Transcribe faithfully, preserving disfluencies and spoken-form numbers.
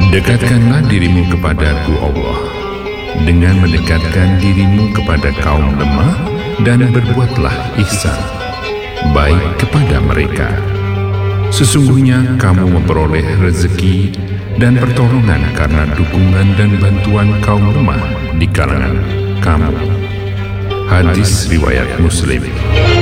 Dekatkanlah dirimu kepadaku Allah, dengan mendekatkan dirimu kepada kaum lemah, dan berbuatlah ihsan, baik kepada mereka. Sesungguhnya kamu memperoleh rezeki dan pertolongan karena dukungan dan bantuan kaum lemah di kalangan kamu. Hadis riwayat Muslim.